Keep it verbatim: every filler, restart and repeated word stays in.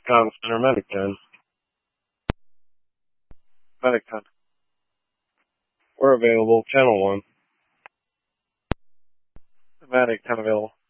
Con Center Medic ten. Medic ten. We're available. Channel one. Medic ten available.